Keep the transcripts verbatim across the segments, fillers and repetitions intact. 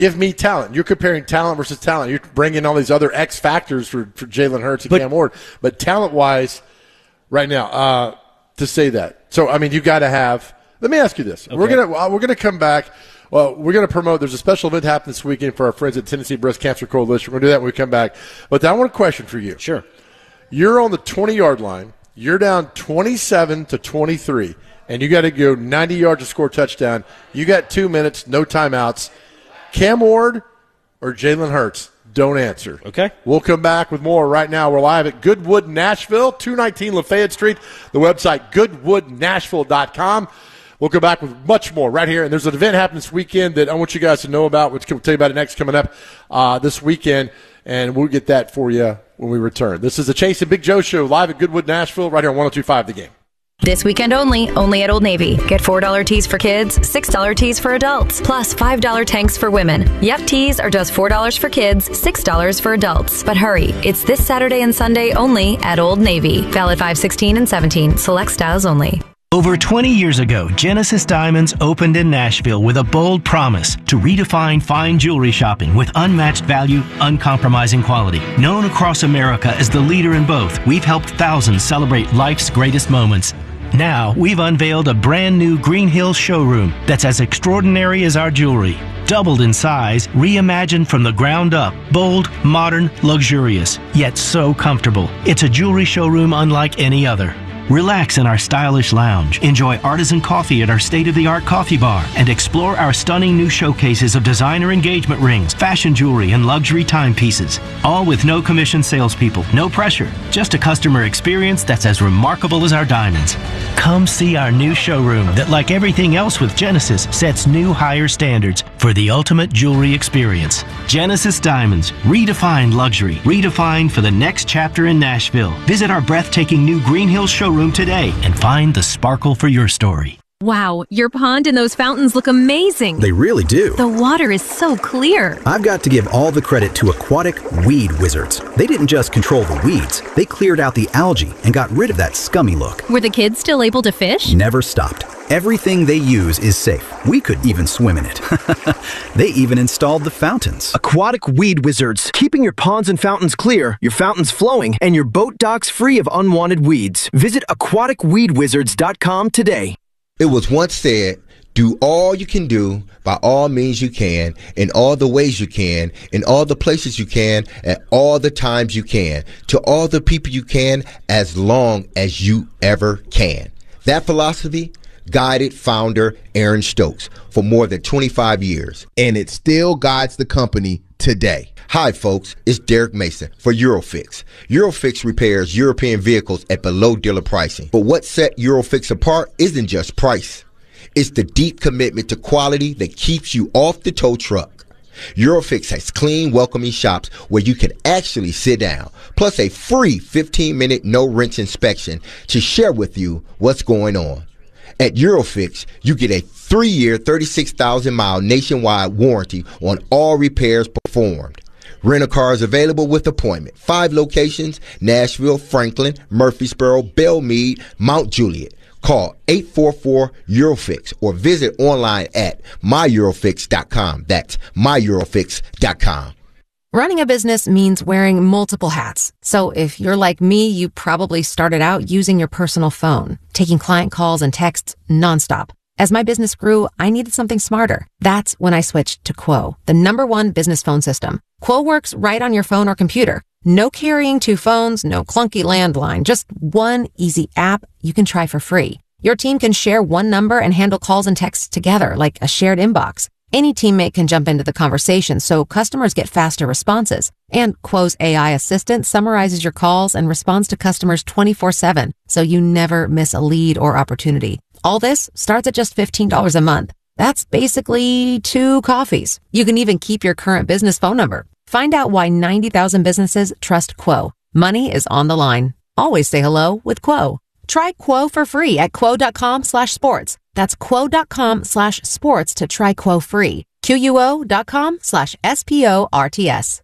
Give me talent. You're comparing talent versus talent. You're bringing all these other X factors for, for Jalen Hurts and but, Cam Ward. But talent-wise, right now, uh, to say that. So, I mean, you got to have – let me ask you this. Okay. We're going to we're gonna come back. Well, we're going to promote – there's a special event happening this weekend for our friends at Tennessee Breast Cancer Coalition. We're going to do that when we come back. But I want a question for you. Sure. You're on the twenty-yard line. You're down twenty-seven to twenty-three, and you got to go ninety yards to score a touchdown. You got two minutes, no timeouts. Cam Ward or Jalen Hurts? Don't answer. Okay. We'll come back with more. Right now, we're live at Goodwood, Nashville, two nineteen Lafayette Street. The website, goodwood nashville dot com. We'll come back with much more right here. And there's an event happening this weekend that I want you guys to know about, which we'll tell you about it next coming up uh, this weekend. And we'll get that for you when we return. This is the Chase and Big Joe Show live at Goodwood, Nashville, right here on one oh two point five The Game. This weekend only, only at Old Navy. Get four dollar tees for kids, six dollar tees for adults, plus five dollar tanks for women. Yep, tees are just four dollars for kids, six dollars for adults. But hurry, it's this Saturday and Sunday only at Old Navy. Valid five sixteen and seventeen. Select styles only. Over twenty years ago, Genesis Diamonds opened in Nashville with a bold promise to redefine fine jewelry shopping with unmatched value, uncompromising quality. Known across America as the leader in both, we've helped thousands celebrate life's greatest moments. Now, we've unveiled a brand new Green Hills showroom that's as extraordinary as our jewelry. Doubled in size, reimagined from the ground up, bold, modern, luxurious, yet so comfortable. It's a jewelry showroom unlike any other. Relax in our stylish lounge, enjoy artisan coffee at our state-of-the-art coffee bar, and explore our stunning new showcases of designer engagement rings, fashion jewelry, and luxury timepieces. All with no commission salespeople, no pressure, just a customer experience that's as remarkable as our diamonds. Come see our new showroom that, like everything else with Genesis, sets new higher standards for the ultimate jewelry experience. Genesis Diamonds, redefined luxury, redefined for the next chapter in Nashville. Visit our breathtaking new Green Hills showroom today and find the sparkle for your story. Wow, your pond and those fountains look amazing. They really do. The water is so clear. I've got to give all the credit to Aquatic Weed Wizards. They didn't just control the weeds, they cleared out the algae and got rid of that scummy look. Were the kids still able to fish? Never stopped. Everything they use is safe. We could even swim in it. They even installed the fountains. Aquatic Weed Wizards, keeping your ponds and fountains clear, your fountains flowing, and your boat docks free of unwanted weeds. Visit aquatic weed wizards dot com today. It was once said, do all you can do by all means you can, in all the ways you can, in all the places you can, at all the times you can, to all the people you can, as long as you ever can. That philosophy guided founder Aaron Stokes for more than twenty-five years, and it still guides the company today. Hi, folks. It's Derek Mason for Eurofix. Eurofix repairs European vehicles at below dealer pricing. But what set Eurofix apart isn't just price. It's the deep commitment to quality that keeps you off the tow truck. Eurofix has clean, welcoming shops where you can actually sit down, plus a free fifteen minute no-wrench inspection to share with you what's going on. At Eurofix, you get a three-year, thirty-six thousand mile nationwide warranty on all repairs performed. Rent-a-car available with appointment. Five locations: Nashville, Franklin, Murfreesboro, Belmead, Mount Juliet. Call eight four four Eurofix or visit online at my eurofix dot com. That's my eurofix dot com. Running a business means wearing multiple hats. So if you're like me, you probably started out using your personal phone, taking client calls and texts nonstop. As my business grew, I needed something smarter. That's when I switched to Quo, the number one business phone system. Quo works right on your phone or computer. No carrying two phones, no clunky landline, just one easy app you can try for free. Your team can share one number and handle calls and texts together like a shared inbox. Any teammate can jump into the conversation so customers get faster responses. And Quo's A I assistant summarizes your calls and responds to customers twenty-four seven, so you never miss a lead or opportunity. All this starts at just fifteen dollars a month. That's basically two coffees. You can even keep your current business phone number. Find out why ninety thousand businesses trust Quo. Money is on the line. Always say hello with Quo. Try Quo for free at quo.com slash sports. That's quo.com slash sports to try Quo free. Quo.com slash S-P-O-R-T-S.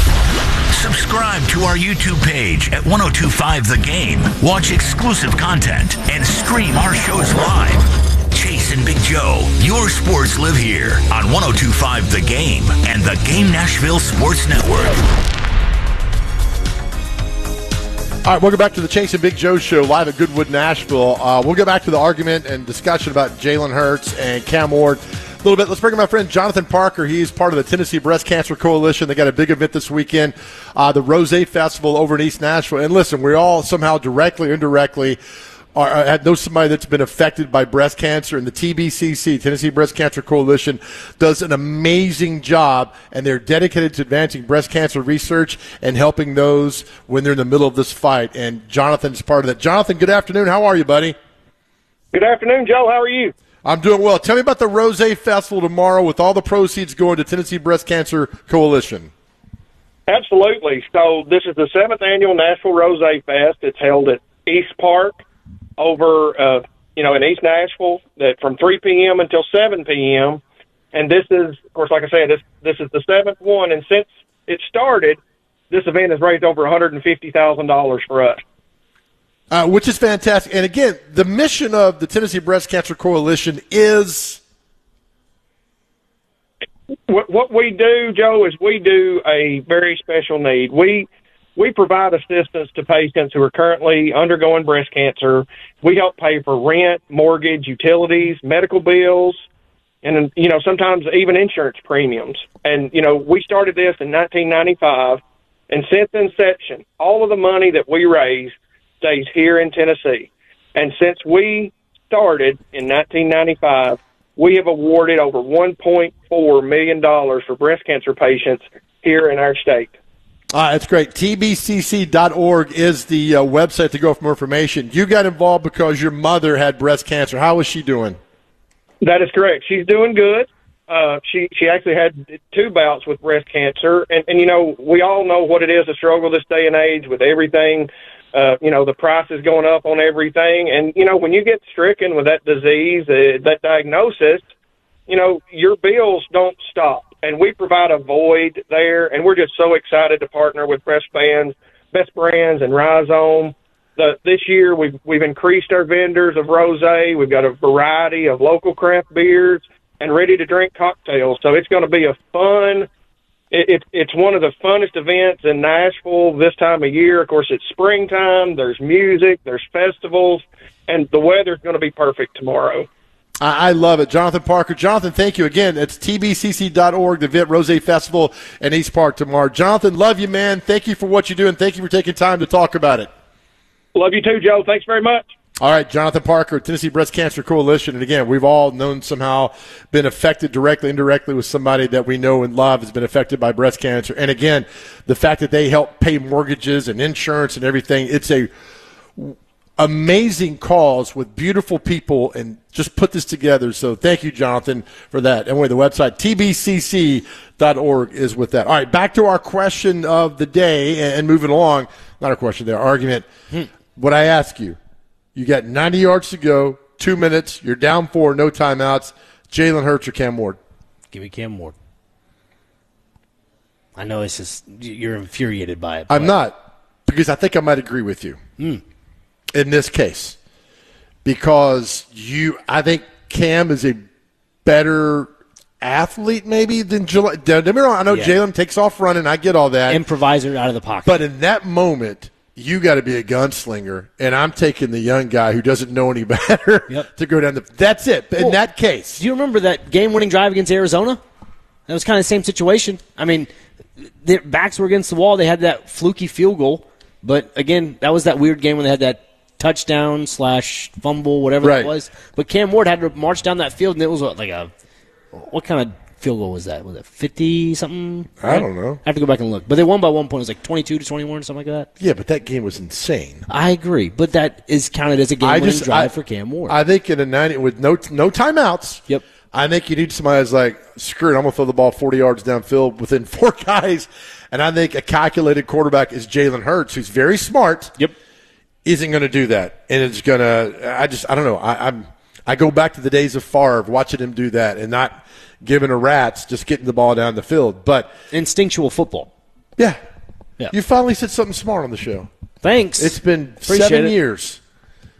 Subscribe to our YouTube page at ten twenty-five The Game. Watch exclusive content and stream our shows live. Chase and Big Joe. Your sports live here on one oh two point five The Game and the Game Nashville Sports Network. All right, welcome back to the Chase and Big Joe Show live at Goodwood, Nashville. Uh, we'll get back to the argument and discussion about Jalen Hurts and Cam Ward a little bit. Let's bring in my friend Jonathan Parker. He's part of the Tennessee Breast Cancer Coalition. They got a big event this weekend, uh, the Rose Festival over in East Nashville. And listen, we all somehow directly or indirectly Are, uh, know somebody that's been affected by breast cancer, and the T B C C, Tennessee Breast Cancer Coalition, does an amazing job, and they're dedicated to advancing breast cancer research and helping those when they're in the middle of this fight. And Jonathan's part of that. Jonathan, good afternoon. How are you, buddy? Good afternoon, Joe. How are you? I'm doing well. Tell me about the Rose Festival tomorrow with all the proceeds going to Tennessee Breast Cancer Coalition. Absolutely. So this is the seventh annual Nashville Rose Fest. It's held at East Park over, uh, you know, in East Nashville, that from three p.m. until seven p.m. And this is, of course, like I said, this this is the seventh one. And since it started, this event has raised over one hundred fifty thousand dollars for us. Uh, which is fantastic. And again, the mission of the Tennessee Breast Cancer Coalition is... What, what we do, Joe, is we do a very special need. We... We provide assistance to patients who are currently undergoing breast cancer. We help pay for rent, mortgage, utilities, medical bills, and, you know, sometimes even insurance premiums. And, you know, we started this in nineteen ninety-five, and since inception, all of the money that we raise stays here in Tennessee. And since we started in nineteen ninety-five, we have awarded over one point four million dollars for breast cancer patients here in our state. Uh, that's great. T B C C dot org is the uh, website to go for more information. You got involved because your mother had breast cancer. How is she doing? That is correct. She's doing good. Uh, she she actually had two bouts with breast cancer. And, and, you know, we all know what it is to struggle this day and age with everything. Uh, you know, the price is going up on everything. And, you know, when you get stricken with that disease, uh, that diagnosis, you know, your bills don't stop. And we provide a void there, and we're just so excited to partner with Breast Bands, Best Brands, and Rhizome. The, this year, we've we've increased our vendors of rosé. We've got a variety of local craft beers and ready-to-drink cocktails. So it's going to be a fun. It, it, it's one of the funnest events in Nashville this time of year. Of course, it's springtime. There's music. There's festivals, and the weather's going to be perfect tomorrow. I love it. Jonathan Parker. Jonathan, thank you again. It's T B C C dot org, the event, Rose Festival in East Park tomorrow. Jonathan, love you, man. Thank you for what you do, and thank you for taking time to talk about it. Love you too, Joe. Thanks very much. All right, Jonathan Parker, Tennessee Breast Cancer Coalition. And again, we've all known somehow been affected directly, indirectly with somebody that we know and love has been affected by breast cancer. And again, the fact that they help pay mortgages and insurance and everything, it's a amazing cause with beautiful people, and just put this together. So thank you, Jonathan, for that. Anyway, the website, T B C C dot org, is with that. All right, back to our question of the day and moving along. Not our question, their argument. Hmm. What I ask you, you got ninety yards to go, two minutes, you're down four, no timeouts. Jalen Hurts or Cam Ward? Give me Cam Ward. I know it's just, you're infuriated by it. I'm not, because I think I might agree with you. Hmm. In this case, because you, I think Cam is a better athlete maybe than Jalen. Don't get me wrong, I know yeah. Jalen takes off running. I get all that. Improviser out of the pocket. But in that moment, you got to be a gunslinger, and I'm taking the young guy who doesn't know any better yep. to go down the. That's it. In well, that case, do you remember that game-winning drive against Arizona? That was kind of the same situation. I mean, their backs were against the wall. They had that fluky field goal, but again, that was that weird game when they had that touchdown slash fumble, whatever right. it was. But Cam Ward had to march down that field, and it was what, like a what kind of field goal was that? Was it fifty something? I don't know. I have to go back and look. But they won by one point. It was like twenty-two to twenty-one, something like that. Yeah, but that game was insane. I agree, but that is counted as a game-winning drive I, for Cam Ward. I think in a ninety with no no timeouts. Yep. I think you need somebody that's like, screw it, I'm going to throw the ball forty yards downfield within four guys. And I think a calculated quarterback is Jalen Hurts, who's very smart. Yep. Isn't going to do that, and it's going to. I just, I don't know. I, I'm, I go back to the days of Favre, watching him do that, and not giving a rat's, just getting the ball down the field. But instinctual football. Yeah, yeah. You finally said something smart on the show. Thanks. It's been Appreciate seven it. years.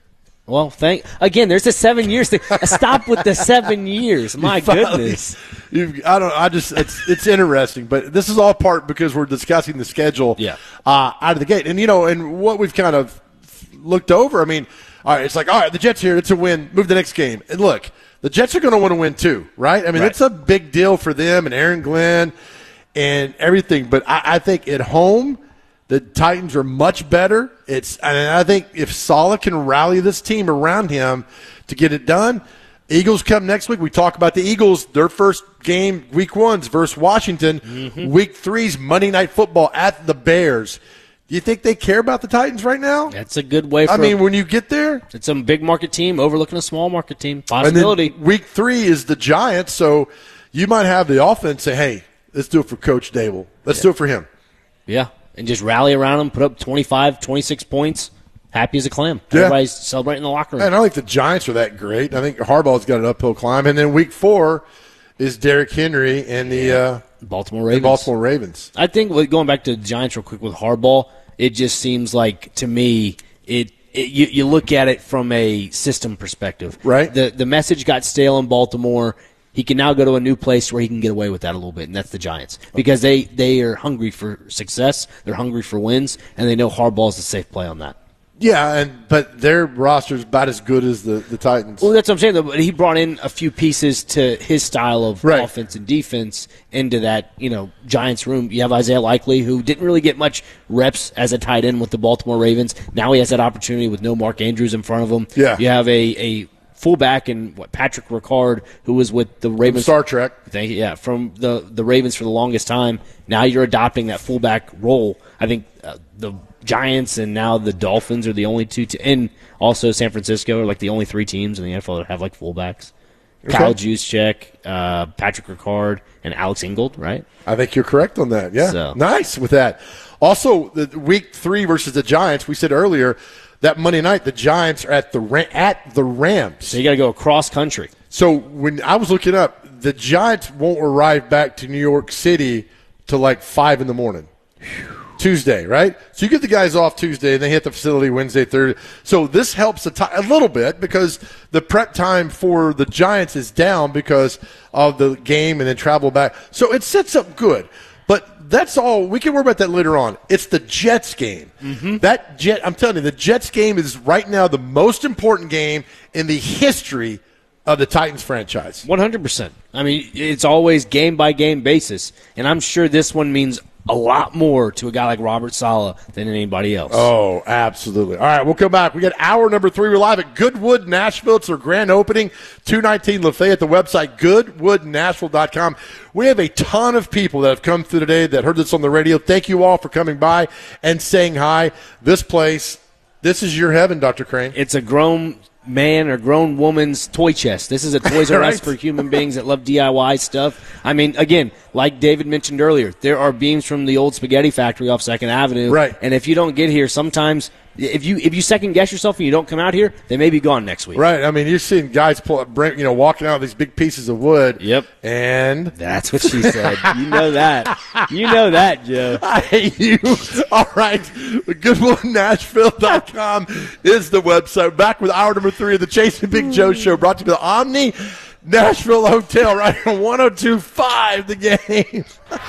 Well, thank again. There's the seven years thing. Stop with the seven years. My goodness. You've, I don't. I just. It's it's interesting, but this is all part because we're discussing the schedule. Yeah. Uh, out of the gate, and you know, and what we've kind of looked over. I mean, all right, it's like all right, the Jets here. It's a win. Move to the next game, and look, the Jets are going to want to win too, right? I mean, right. it's a big deal for them and Aaron Glenn and everything. But I, I think at home, the Titans are much better. It's, and I think if Saleh can rally this team around him to get it done, Eagles come next week. We talk about the Eagles. Their first game, week one's versus Washington. Mm-hmm. Week three's Monday Night Football at the Bears. Do you think they care about the Titans right now? That's a good way for I mean, when you get there. It's a big market team overlooking a small market team. Possibility. And then week three is the Giants, so you might have the offense say, hey, let's do it for Coach Dable. Let's yeah. do it for him. Yeah. And just rally around them, put up twenty-five, twenty-six points, happy as a clam. Yeah. Everybody's celebrating in the locker room. And I don't think the Giants are that great. I think Harbaugh's got an uphill climb. And then week four is Derrick Henry and the uh, Baltimore Ravens. The Baltimore Ravens. I think going back to the Giants real quick with Harbaugh, it just seems like, to me, it, it you, you look at it from a system perspective. Right. The, the message got stale in Baltimore. He can now go to a new place where he can get away with that a little bit, and that's the Giants. Because they, they are hungry for success, they're hungry for wins, and they know Harbaugh's a safe play on that. Yeah, and but their roster's about as good as the, the Titans. Well, that's what I'm saying, though. But he brought in a few pieces to his style of right. offense and defense into that, you know, Giants room. You have Isaiah Likely, who didn't really get much reps as a tight end with the Baltimore Ravens. Now he has that opportunity with no Mark Andrews in front of him. Yeah. You have a, a fullback in what Patrick Ricard, who was with the Ravens. From Star Trek. Thank you, yeah, from the, the Ravens for the longest time. Now you're adopting that fullback role. I think uh, the Giants and now the Dolphins are the only two, te- and also San Francisco are like the only three teams in the N F L that have like fullbacks. Okay. Kyle Juszczyk, uh, Patrick Ricard, and Alex Ingold, right? I think you're correct on that. Yeah, so. Nice with that. Also, the week three versus the Giants. We said earlier that Monday night the Giants are at the at the Rams. So you got to go across country. So when I was looking up, the Giants won't arrive back to New York City till like five in the morning. Tuesday, right? So you get the guys off Tuesday, and they hit the facility Wednesday, Thursday. So this helps a, t- a little bit because the prep time for the Giants is down because of the game and then travel back. So it sets up good. But that's all. We can worry about that later on. It's the Jets game. Mm-hmm. That Jet, I'm telling you, the Jets game is right now the most important game in the history of the Titans franchise. one hundred percent. I mean, it's always game-by-game basis, and I'm sure this one means a lot more to a guy like Robert Saleh than anybody else. Oh, absolutely. All right, we'll come back. We got hour number three. We're live at Goodwood, Nashville. It's their grand opening, two nineteen Lafayette. The website, goodwood nashville dot com. We have a ton of people that have come through today that heard this on the radio. Thank you all for coming by and saying hi. This place, this is your heaven, Doctor Crane. It's a grown man or grown woman's toy chest. This is a Toys R Us right. for human beings that love D I Y stuff. I mean, again, like David mentioned earlier, there are beams from the old spaghetti factory off Second Avenue. Right. And if you don't get here, sometimes if you if you second guess yourself and you don't come out here, they may be gone next week. Right. I mean, you're seeing guys pull, bring, you know, walking out with these big pieces of wood. Yep. And that's what she said. You know that. You know that, Joe. I hate you. All right. goodwood nashville dot com is the website. Back with hour number three of the Chase and Big Joe Show, brought to you by the Omni Nashville Hotel, right on one oh two point five The Game.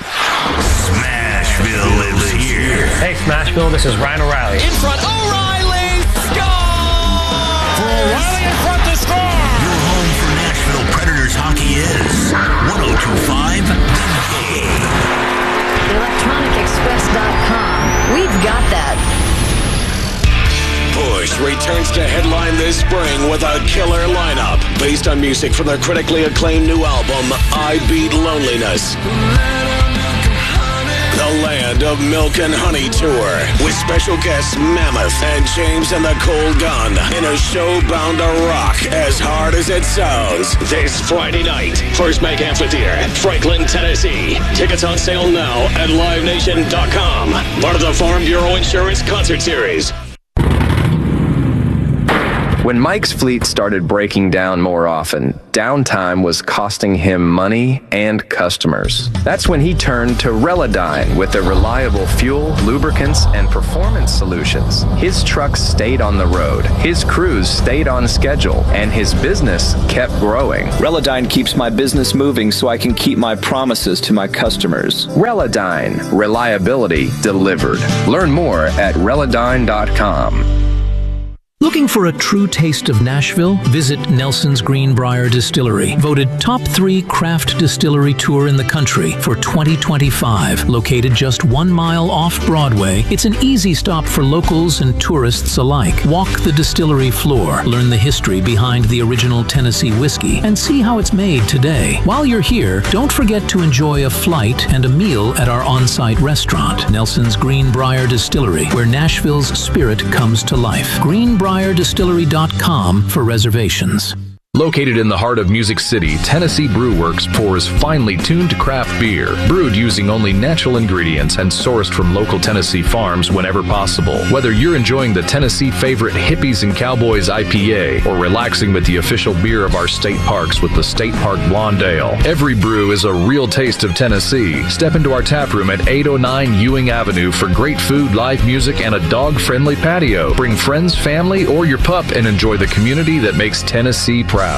Smashville lives here. Hey, Smashville, this is Ryan O'Reilly. In front, O'Reilly, score! For O'Reilly in front to score! Your home for Nashville Predators hockey is one oh two point five The Game. electronic express dot com. We've got that. Push returns to headline this spring with a killer lineup based on music from their critically acclaimed new album, I Beat Loneliness. The Land of Milk and Honey Tour with special guests Mammoth and James and the Cold Gun in a show bound to rock as hard as it sounds. This Friday night, First Bank Amphitheater, Franklin, Tennessee. Tickets on sale now at live nation dot com. Part of the Farm Bureau Insurance Concert Series. When Mike's fleet started breaking down more often, downtime was costing him money and customers. That's when he turned to Relodyne with their reliable fuel, lubricants, and performance solutions. His trucks stayed on the road, his crews stayed on schedule, and his business kept growing. Relodyne keeps my business moving so I can keep my promises to my customers. Relodyne, reliability delivered. Learn more at relodyne dot com. Looking for a true taste of Nashville? Visit Nelson's Greenbrier Distillery, voted top three craft distillery tour in the country for twenty twenty-five. Located just one mile off Broadway, it's an easy stop for locals and tourists alike. Walk the distillery floor, learn the history behind the original Tennessee whiskey, and see how it's made today. While you're here, don't forget to enjoy a flight and a meal at our on-site restaurant, Nelson's Greenbrier Distillery, where Nashville's spirit comes to life. Greenbrier Distillery dot com for reservations. Located in the heart of Music City, Tennessee Brew Works pours finely tuned craft beer, brewed using only natural ingredients and sourced from local Tennessee farms whenever possible. Whether you're enjoying the Tennessee favorite Hippies and Cowboys I P A or relaxing with the official beer of our state parks with the State Park Blonde Ale, every brew is a real taste of Tennessee. Step into our tap room at eight oh nine Ewing Avenue for great food, live music, and a dog-friendly patio. Bring friends, family, or your pup and enjoy the community that makes Tennessee proud.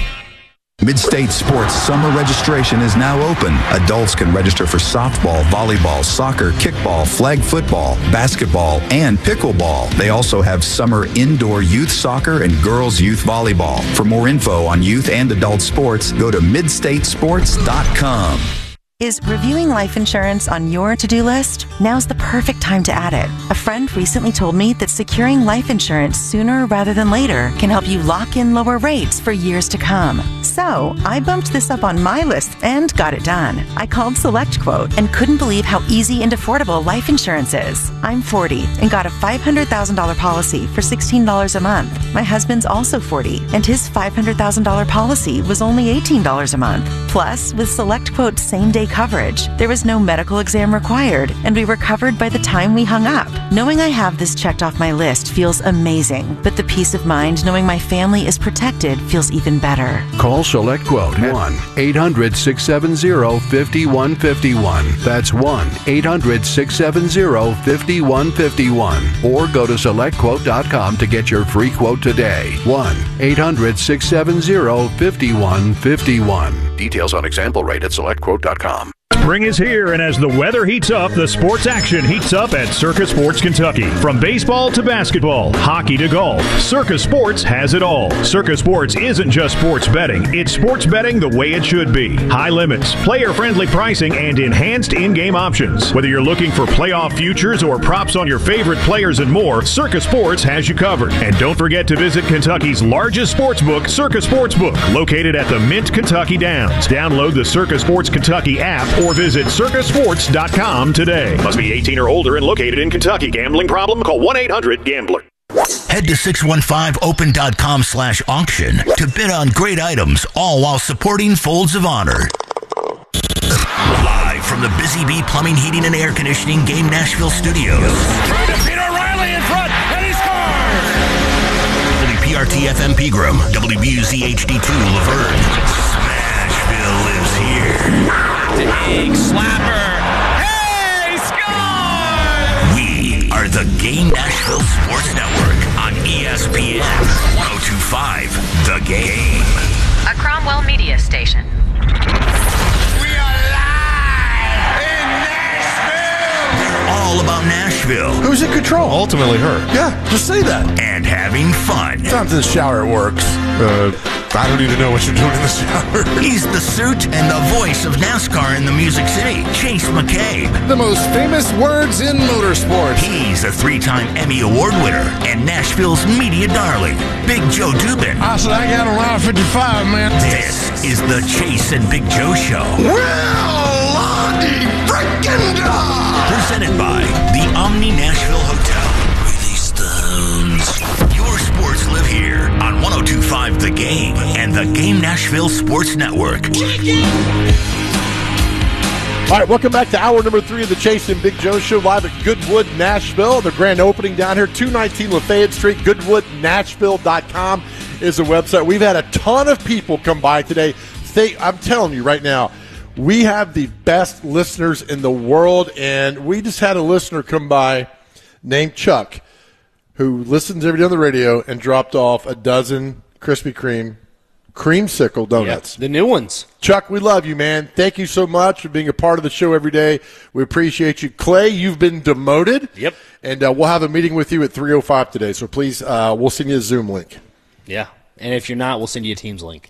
Mid-State Sports summer registration is now open. Adults can register for softball, volleyball, soccer, kickball, flag football, basketball, and pickleball. They also have summer indoor youth soccer and girls youth volleyball. For more info on youth and adult sports, go to mid state sports dot com. Is reviewing life insurance on your to-do list? Now's the perfect time to add it. A friend recently told me that securing life insurance sooner rather than later can help you lock in lower rates for years to come. So I bumped this up on my list and got it done. I called SelectQuote and couldn't believe how easy and affordable life insurance is. I'm forty and got a five hundred thousand dollars policy for sixteen dollars a month. My husband's also forty and his five hundred thousand dollars policy was only eighteen dollars a month. Plus, with SelectQuote's same-day coverage, there was no medical exam required, and we were covered by the time we hung up. Knowing I have this checked off my list feels amazing, but the peace of mind knowing my family is protected feels even better. Call SelectQuote one eight hundred six seven zero five one five one. That's one eight hundred six seven zero five one five one. Or go to select quote dot com to get your free quote today. one eight hundred six seven zero five one five one. Details on example rate at select quote dot com. Spring is here, and as the weather heats up, the sports action heats up at Circa Sports Kentucky. From baseball to basketball, hockey to golf, Circa Sports has it all. Circa Sports isn't just sports betting, it's sports betting the way it should be. High limits, player-friendly pricing, and enhanced in-game options. Whether you're looking for playoff futures or props on your favorite players and more, Circa Sports has you covered. And don't forget to visit Kentucky's largest sports book, Circa Sportsbook, located at the Mint Kentucky Downs. Download the Circa Sports Kentucky app or visit circa sports dot com today. Must be eighteen or older and located in Kentucky. Gambling problem? Call one eight hundred gambler. Head to six one five open dot com slash auction to bid on great items, all while supporting Folds of Honor. Live from the Busy Bee Plumbing, Heating, and Air Conditioning Game Nashville Studios. Trying to beat O'Reilly in front, and he scores! W P R T F M Pegram, W B U Z H D two Laverne. Smashville lives here. Big slapper. Hey, score! We are the Game Nashville Sports Network on E S P N one oh two point five The Game. A Cromwell media station. We are live in Nashville! All about Nashville. Who's in control? Ultimately her. Yeah, just say that. And having fun. Sometimes in the shower it works. Uh, I don't even know what you're doing in the shower. He's the suit and the voice of NASCAR in the Music City, Chase McCabe. The most famous words in motorsports. He's a three-time Emmy Award winner and Nashville's media darling, Big Joe Dubin. I said I got a line fifty-five, man. This is the Chase and Big Joe Show. Well, Lottie frickin' da! Presented by the Omni Nashville Hotel. Release Stones. Your sports live here on one oh two point five The Game and the Game Nashville Sports Network. All right, welcome back to hour number three of the Chase and Big Joe Show, live at Goodwood, Nashville. The grand opening down here, two nineteen Lafayette Street, goodwood nashville dot com is the website. We've had a ton of people come by today. They, I'm telling you right now, we have the best listeners in the world, and we just had a listener come by named Chuck who listens every day on the radio and dropped off a dozen Krispy Kreme creamsicle donuts. Yep, the new ones. Chuck, we love you, man. Thank you so much for being a part of the show every day. We appreciate you. Clay, you've been demoted. Yep. And uh, we'll have a meeting with you at three oh five today, so please, uh, we'll send you a Zoom link. Yeah. And if you're not, we'll send you a Teams link.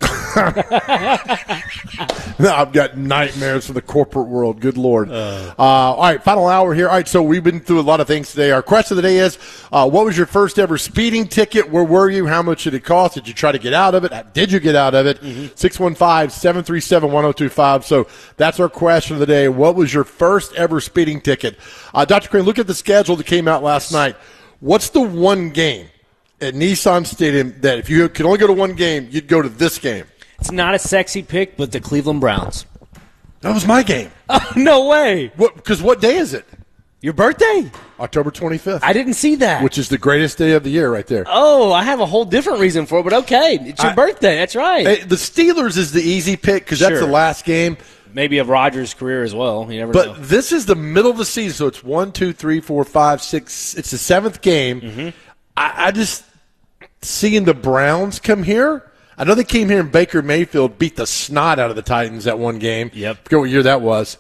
No, I've got nightmares for the corporate world. Good Lord. Uh, uh, all right, final hour here. All right, so we've been through a lot of things today. Our question of the day is, uh, what was your first ever speeding ticket? Where were you? How much did it cost? Did you try to get out of it? Did you get out of it? six one five, seven three seven, one oh two five. So that's our question of the day. What was your first ever speeding ticket? Uh, Doctor Crane, look at the schedule that came out last night. What's the one game at Nissan Stadium that if you could only go to one game, you'd go to this game? It's not a sexy pick, but the Cleveland Browns. That was my game. Oh, no way. What? Because what day is it? Your birthday? October twenty-fifth. I didn't see that. Which is the greatest day of the year right there. Oh, I have a whole different reason for it, but okay. It's your I, birthday. That's right. Hey, the Steelers is the easy pick because that's sure. the last game. Maybe of Rodgers' career as well. You never but know. But this is the middle of the season, so it's one, two, three, four, five, six. It's the seventh game. Mm-hmm. I, I just seeing the Browns come here. I know they came here and Baker Mayfield beat the snot out of the Titans that one game. Yep. I forget what year that was,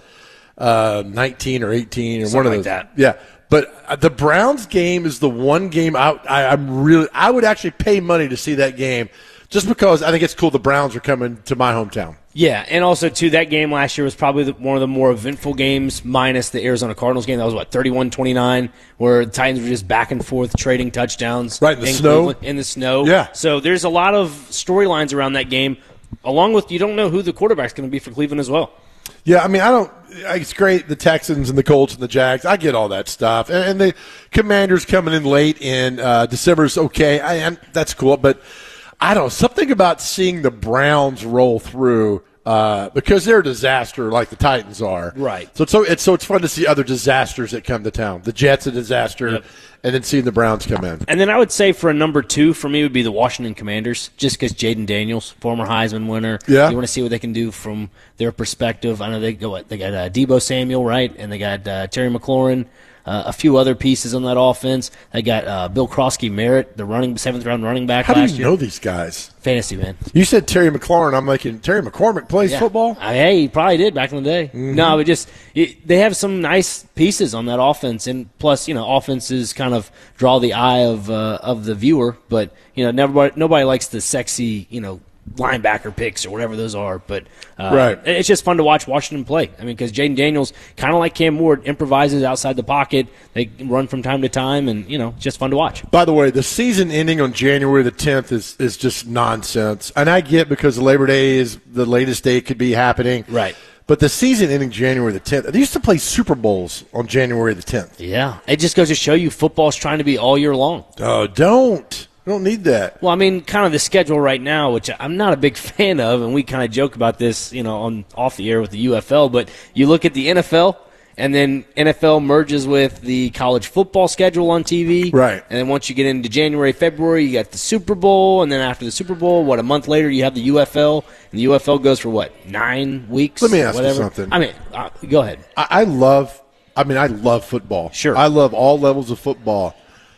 uh, nineteen or eighteen or Something one of like those. That. Yeah. But the Browns game is the one game I, I, I'm really – I would actually pay money to see that game just because I think it's cool the Browns are coming to my hometown. Yeah, and also, too, that game last year was probably the, one of the more eventful games minus the Arizona Cardinals game. That was, what, thirty-one twenty-nine, where the Titans were just back and forth trading touchdowns. Right, in the in snow. Cleveland, in the snow. Yeah. So there's a lot of storylines around that game, along with you don't know who the quarterback's going to be for Cleveland as well. Yeah, I mean, I don't – it's great, the Texans and the Colts and the Jags. I get all that stuff. And, and the Commanders coming in late in uh, December is okay. I am, that's cool. But I don't know, something about seeing the Browns roll through uh, because they're a disaster like the Titans are. Right. So it's, so it's so it's fun to see other disasters that come to town. The Jets a disaster, yep. and then seeing the Browns come in. And then I would say for a number two for me would be the Washington Commanders, just because Jaden Daniels, former Heisman winner. Yeah. You want to see what they can do from their perspective. I know they go. They got uh, Deebo Samuel, right, and they got uh, Terry McLaurin. Uh, a few other pieces on that offense. They got uh, Bill Krosky-Merritt, the running seventh round running back How last year. How do you know these guys? Fantasy, man. You said Terry McLaurin. I'm thinking Terry McCormick plays yeah. football? I mean, hey, he probably did back in the day. Mm-hmm. No, but just it, they have some nice pieces on that offense, and plus, you know, offenses kind of draw the eye of uh, of the viewer. But you know, nobody nobody likes the sexy, you know, linebacker picks or whatever those are, but uh, right. it's just fun to watch Washington play. I mean, because Jaden Daniels, kind of like Cam Ward, improvises outside the pocket. They run from time to time, and, you know, just fun to watch. By the way, the season ending on January the tenth is, is just nonsense. And I get because Labor Day is the latest day it could be happening. Right. But the season ending January the tenth, they used to play Super Bowls on January the tenth. Yeah. It just goes to show you football's trying to be all year long. Oh, don't. We don't need that. Well, I mean, kind of the schedule right now, which I'm not a big fan of, and we kind of joke about this, you know, on off the air with the U F L, but you look at the N F L, and then N F L merges with the college football schedule on T V. Right. And then once you get into January, February, you got the Super Bowl, and then after the Super Bowl, what, a month later, you have the U F L, and the U F L goes for, what, nine weeks? Let me ask whatever. you something. I mean, uh, go ahead. I, I love, I mean, I love football. Sure. I love all levels of football.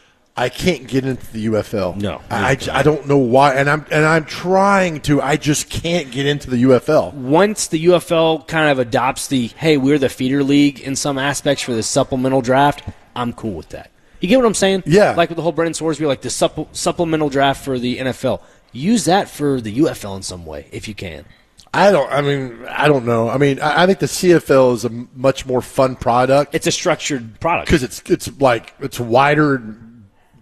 I can't get into the U F L. No, I, I don't know why, and I'm and I'm trying to. I just can't get into the U F L. Once the U F L kind of adopts the, hey, we're the feeder league in some aspects for the supplemental draft, I'm cool with that. You get what I'm saying? Yeah. Like with the whole Brendan Sorsby, like the supple, supplemental draft for the N F L. Use that for the U F L in some way, if you can. I don't. I mean, I don't know. I mean, I, I think the C F L is a much more fun product. It's a structured product because it's it's like it's wider.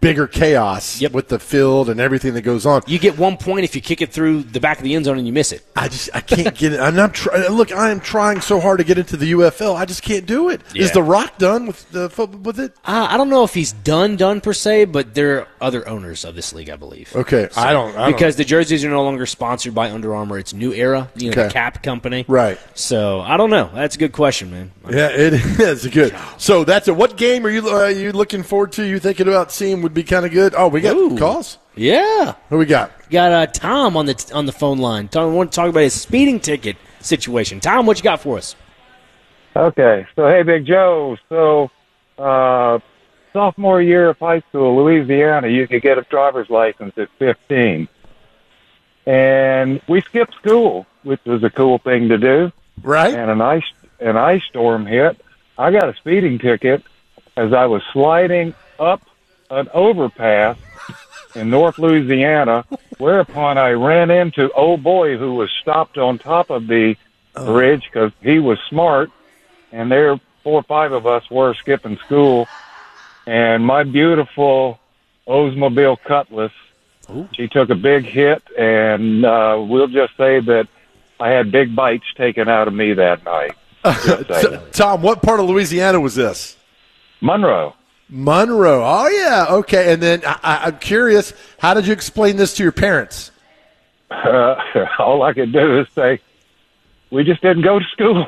bigger chaos Yep. with the field and everything that goes on. You get one point if you kick it through the back of the end zone and you miss it. I just I can't get it. And I'm try- look, I am trying so hard to get into the U F L. I just can't do it. Yeah. Is The Rock done with the football with it? Uh, I don't know if he's done done per se, but there are other owners of this league, I believe. Okay, So- I don't I don't because the jerseys are no longer sponsored by Under Armour. It's New Era, you know, Okay. the Cap company. Right. So I don't know. That's a good question, man. Yeah, it is good. So that's it. What game are you uh, you looking forward to? You thinking about seeing would be kind of good? Oh, we got Ooh. calls. Yeah. Who we got? Got uh, Tom on the on the phone line. Tom, I want to talk about his speeding ticket situation. Tom, what you got for us? Okay, so hey, Big Joe. So, uh, sophomore year of high school, Louisiana, you could get a driver's license at fifteen. And we skipped school, which was a cool thing to do. Right. And an ice, an ice storm hit. I got a speeding ticket as I was sliding up an overpass in North Louisiana, whereupon I ran into old boy who was stopped on top of the bridge because he was smart, and there four or five of us were skipping school, and my beautiful Oldsmobile Cutlass, Ooh. she took a big hit, and uh, we'll just say that I had big bites taken out of me that night. Just saying. Tom, what part of Louisiana was this? Monroe. Monroe. Oh, yeah. Okay. And then I, I, I'm curious, how did you explain this to your parents? Uh, all I could do is say, we just didn't go to school.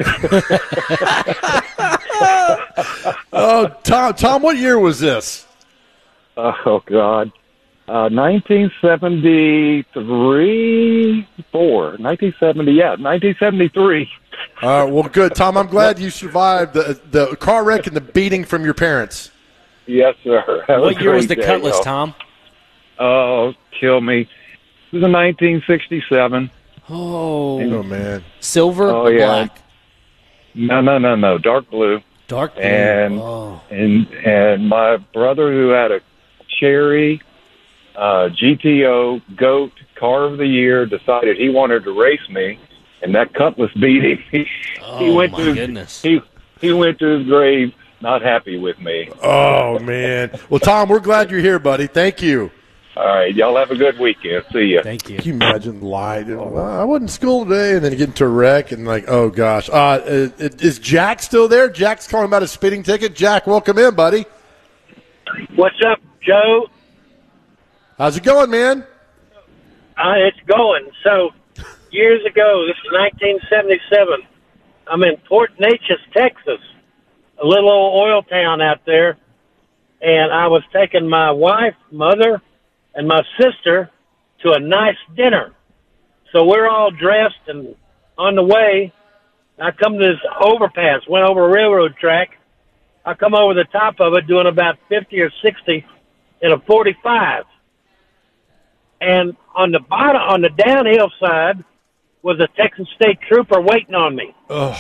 Oh, Tom, Tom, what year was this? Oh, God. Uh, nineteen seventy-three, four. nineteen seventy, yeah, nineteen seventy-three. All right, well, good. Tom, I'm glad you survived the the car wreck and the beating from your parents. Yes, sir. That What a year was great the day, Cutlass, though. Tom? Oh, kill me. It was in nineteen sixty-seven. Oh, Oh, man. silver Oh, or yeah. black? No, no, no, no, dark blue. Dark blue. And oh. and and my brother, who had a cherry uh, G T O Goat Car of the Year, decided he wanted to race me, and that Cutlass beat him. He, Oh, he went my to his, goodness. he he went to his grave not happy with me. Oh, man. Well, Tom, we're glad you're here, buddy. Thank you. All right, y'all have a good weekend. See ya. Thank you. Can you imagine the lie? Well, I wasn't in school today, and then get into a wreck, and like, oh, gosh. Uh, is Jack still there? Jack's calling about a speeding ticket. Jack, welcome in, buddy. What's up, Joe? How's it going, man? Uh, it's going. So, years ago, this is nineteen seventy-seven. I'm in Port Neches, Texas, a little old oil town out there, and I was taking my wife, mother, and my sister to a nice dinner. So we're all dressed and on the way. I come to this overpass, went over a railroad track. I come over the top of it doing about fifty or sixty in a forty-five. And on the bottom, on the downhill side, was a Texas State Trooper waiting on me. Ugh.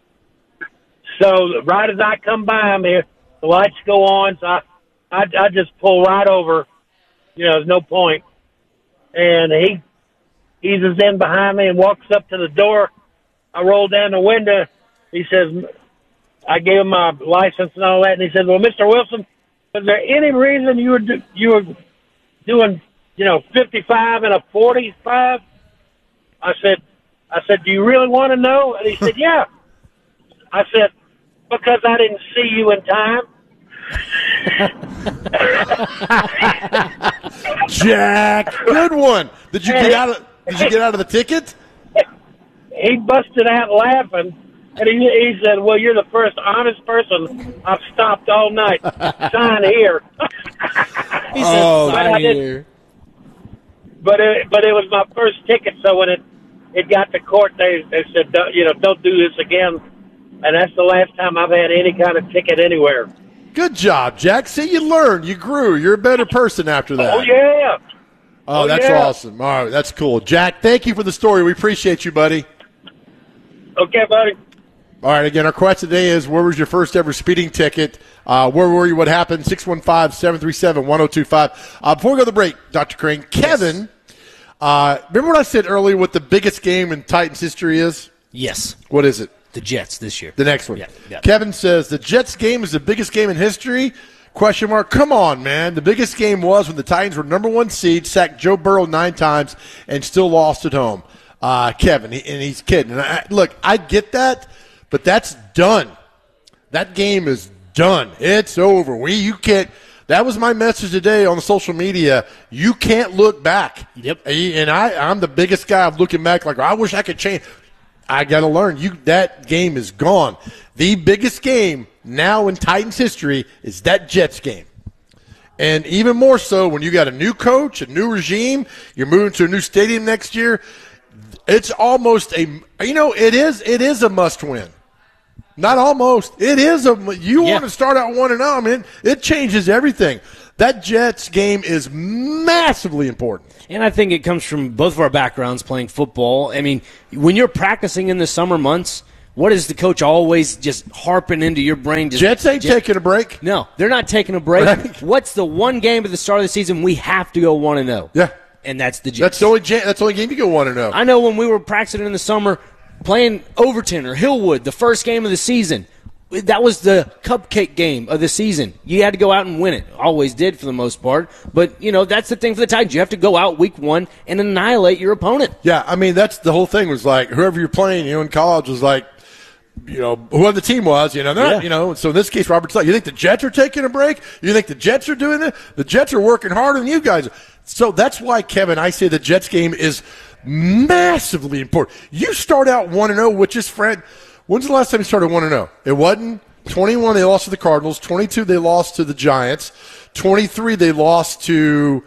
So right as I come by him here, the lights go on, so I, I, I just pull right over. You know, there's no point. And he eases in behind me and walks up to the door. I roll down the window. He says, I gave him my license and all that, and he said, well, Mister Wilson, was there any reason you were do, you were doing, you know, fifty-five and a forty-five? I said, I said, do you really want to know? And he said, yeah. I said, because I didn't see you in time. Jack, good one. Did you get out of Did you get out of the ticket? He busted out laughing, and he, he said, well, you're the first honest person I've stopped all night. Sign here. He said, Oh, But I sign didn't- here. But it, but it was my first ticket, so when it it got to court, they they said, don't, you know, don't do this again. And that's the last time I've had any kind of ticket anywhere. Good job, Jack. See, you learned. You grew. You're a better person after that. Oh, yeah. Oh, Oh, that's yeah. awesome. All right, that's cool. Jack, thank you for the story. We appreciate you, buddy. Okay, buddy. All right, again, our question today is, where was your first ever speeding ticket? Uh, where were you? What happened? six one five, seven three seven, one oh two five. Uh, before we go to the break, Doctor Crane, Kevin, uh, remember what I said earlier what the biggest game in Titans history is? Yes. What is it? The Jets this year. The next one. Yeah, yeah. Kevin says, the Jets game is the biggest game in history. Question mark. Come on, man. The biggest game was when the Titans were number one seed, sacked Joe Burrow nine times, and still lost at home. Uh, Kevin, he, and he's kidding. And I, look, I get that, but that's done. That game is done. It's over. We you can't. That was my message today on the social media. You can't look back. Yep. And I, I'm the biggest guy of looking back like, I wish I could change. I got to learn. You That game is gone. The biggest game now in Titans history is that Jets game. And even more so when you got a new coach, a new regime, you're moving to a new stadium next year. It's almost a, you know, it is it is a must-win. Not almost. It is a, you yeah. want to start out one and oh. I mean, it changes everything. That Jets game is massively important. And I think it comes from both of our backgrounds playing football. I mean, when you're practicing in the summer months, what is the coach always just harping into your brain? Just, Jets ain't just, taking a break. No, they're not taking a break. Right. What's the one game at the start of the season we have to go one and oh? Yeah. And that's the Jets. That's the only, that's the only game you go one and oh. I know when we were practicing in the summer, playing Overton or Hillwood, the first game of the season, that was the cupcake game of the season. You had to go out and win it. Always did for the most part. But, you know, that's the thing for the Titans. You have to go out week one and annihilate your opponent. Yeah, I mean, that's the whole thing was like whoever you're playing, you know, in college was like, you know, whoever the team was, you know, they're not, yeah. you know, so in this case, Robert's like, you think the Jets are taking a break? You think the Jets are doing it? The Jets are working harder than you guys. So that's why, Kevin, I say the Jets game is massively important. You start out one and oh, which is, Fred, when's the last time you started one and oh? It wasn't twenty-one, they lost to the Cardinals. twenty-two, they lost to the Giants. twenty-three, they lost to,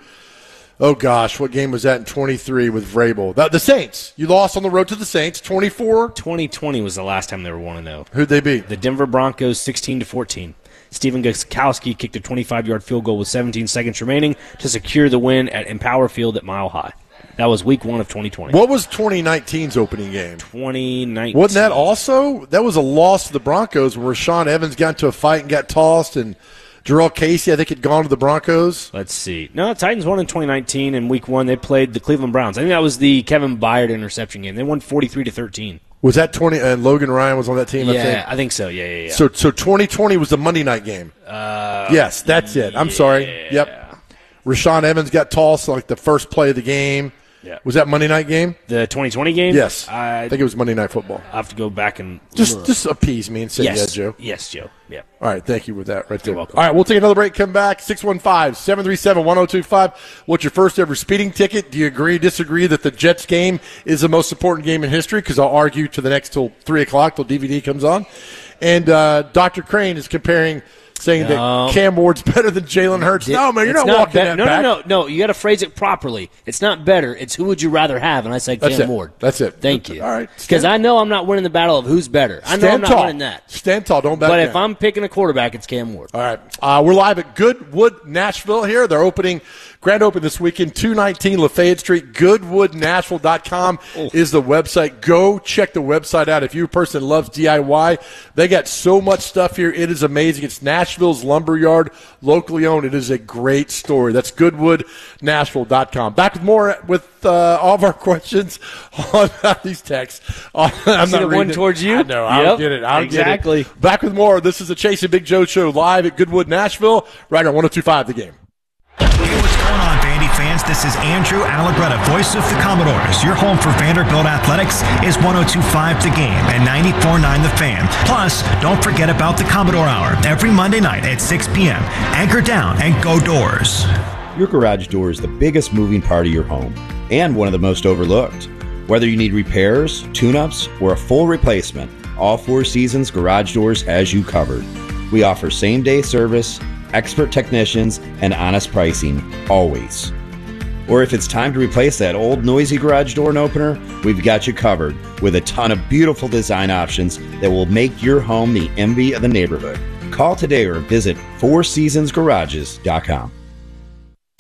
oh gosh, what game was that in twenty-three with Vrabel? The, the Saints. You lost on the road to the Saints. twenty-four. twenty twenty was the last time they were one and oh. Who'd they beat? The Denver Broncos, sixteen to fourteen. Stephen Gostkowski kicked a twenty-five-yard field goal with seventeen seconds remaining to secure the win at Empower Field at Mile High. That was week one of twenty twenty. What was twenty nineteen's opening game? twenty nineteen. Wasn't that also? That was a loss to the Broncos where Rashaan Evans got into a fight and got tossed, and Jarrell Casey, I think, had gone to the Broncos. Let's see. No, Titans won in twenty nineteen. In week one, they played the Cleveland Browns. I think that was the Kevin Byard interception game. They won forty-three to thirteen. Was that twenty? And Logan Ryan was on that team, yeah, I think? I think so. Yeah, yeah, yeah. So, so twenty twenty was the Monday night game. Uh, yes, that's it. I'm yeah. sorry. Yep. Rashaan Evans got tossed like the first play of the game. Yeah. Was that Monday night game? The twenty twenty game? Yes. I, I think it was Monday Night Football. I have to go back and just look. just appease me and say yes. yeah, Joe. Yes, Joe. Yeah. All right, thank you with that right there. You're welcome. All right, we'll take another break, come back. six one five, seven three seven, one oh two five. What's your first ever speeding ticket? Do you agree, disagree that the Jets game is the most important game in history? Because I'll argue to the next till three o'clock till D V D comes on. And uh, Doctor Crane is comparing – saying no. that Cam Ward's better than Jalen Hurts. No, man, you're not, not walking be- that no, back. No, no, no, You got to phrase it properly. It's not better. It's who would you rather have, and I say That's Cam it. Ward. That's it. Thank you. All right. Because I know I'm not winning the battle of who's better. I know Stand I'm not tall. winning that. Stand tall. Don't back But down. if I'm picking a quarterback, it's Cam Ward. All right. Uh, we're live at Goodwood, Nashville here. They're opening, grand open this weekend, two nineteen Lafayette Street. Goodwood Nashville dot com oh. is the website. Go check the website out. If you're a person that loves D I Y, they got so much stuff here. It is amazing. It's Nashville's Lumberyard, locally owned. It is a great story. That's Goodwood Nashville dot com. Back with more with uh, all of our questions on these texts. Uh, I'm not one towards you. I know. I'll yep. get it. I'll exactly. Get it. Back with more. This is the Chase and Big Joe Show live at Goodwood, Nashville, right on one oh two point five The Game. Hey, what's going on, Vandy fans? This is Andrew Allegretta, voice of the Commodores. Your home for Vanderbilt Athletics is one oh two point five The Game and ninety-four point nine The Fan. Plus, don't forget about the Commodore Hour every Monday night at six p.m. Anchor down and go Doors. Your garage door is the biggest moving part of your home and one of the most overlooked. Whether you need repairs, tune-ups, or a full replacement, all Four Seasons Garage Doors has you covered. We offer same-day service, expert technicians, and honest pricing, always. Or if it's time to replace that old noisy garage door opener, we've got you covered with a ton of beautiful design options that will make your home the envy of the neighborhood. Call today or visit four seasons garages dot com.